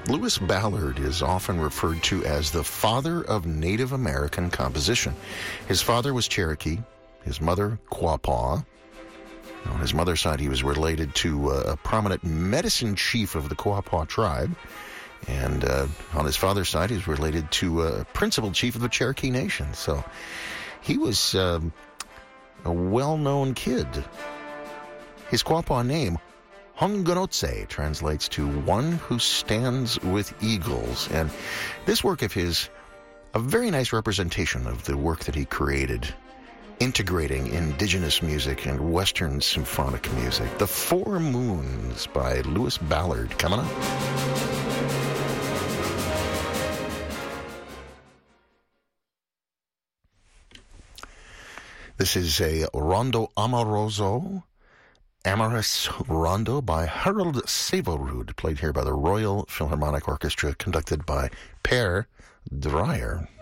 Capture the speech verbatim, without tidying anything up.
Lewis Ballard is often referred to as the father of Native American composition. His father was Cherokee, his mother Quapaw. On his mother's side, he was related to uh, a prominent medicine chief of the Quapaw tribe. And uh, on his father's side, he was related to a principal chief of the Cherokee Nation. So he was um, a well-known kid. His Quapaw name, Hunganotse, translates to one who stands with eagles. And this work of his, a very nice representation of the work that he created, integrating indigenous music and Western symphonic music. The Four Moons by Lewis Ballard, coming up. This is a Rondo Amoroso, Amorous Rondo by Harold Savorud, played here by the Royal Philharmonic Orchestra, conducted by Per Dreyer.